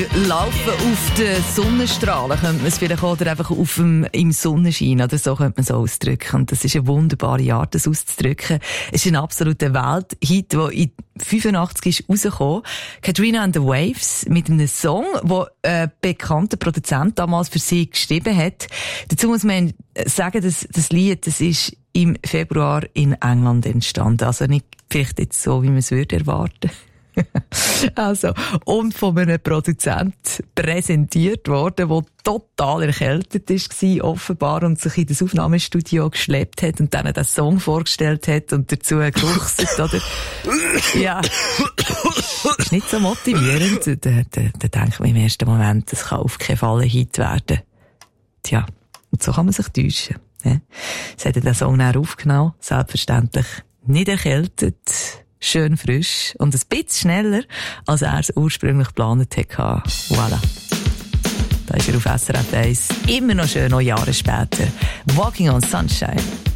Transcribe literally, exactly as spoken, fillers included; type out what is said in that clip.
Laufen auf den Sonnenstrahlen könnte man es vielleicht auch, oder einfach auf dem, im Sonnenschein, oder so könnte man es ausdrücken. Und das ist eine wunderbare Art, das auszudrücken. Es ist ein absoluter Welthit, der in fünfundachtzig ist rausgekommen. Katrina and the Waves mit einem Song, den ein bekannter Produzent damals für sie geschrieben hat. Dazu muss man sagen, dass das Lied, das ist im Februar in England entstanden. Also nicht vielleicht jetzt so, wie man es würde erwarten. Also, und von einem Produzent präsentiert worden, der total erkältet war, offenbar, und sich in das Aufnahmestudio geschleppt hat und dann den Song vorgestellt hat und dazu geruchset, oder? Ja. Ist nicht so motivierend. Da, da, da denkt man im ersten Moment, das kann auf keinen Fall ein Hit werden. Tja, und so kann man sich täuschen. Ne? Sie hat den Song dann aufgenommen, selbstverständlich nicht erkältet, schön frisch und ein bisschen schneller, als er es ursprünglich geplant hatte. Voilà. Da ist er auf S R F eins. Immer noch schön, noch Jahre später. Walking on Sunshine.